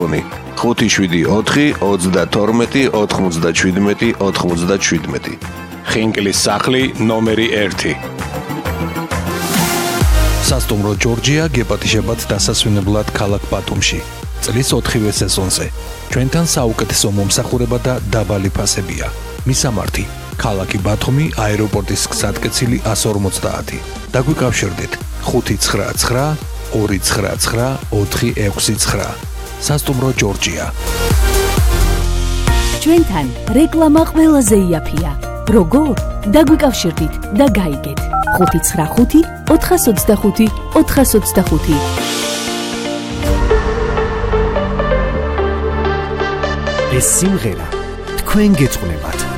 574 32 97 97. ხინკლის სახლი ნომერი 1. სასტუმრო ჯორჯია გეპატიშებათ დასასვენებლად ქალაქ ბათუმში. წლის 4-ვე სეზონზე. ჩვენთან საუკეთესო მომსახურება და დაბალი ფასებია. მისამართი: ქალაქი ბათუმი, აეროპორტის გზატკეცილი 150. დაგვიკავშირდით 599 299 469. სასტუმრო ჯორჯია. ჩვენთან რეკლამა ყველაზე იაფია. როგორ? დაგვიკავშირდით და გაიგეთ. 595 425 425. ეს სიმღერა თქვენ გეწყნებათ.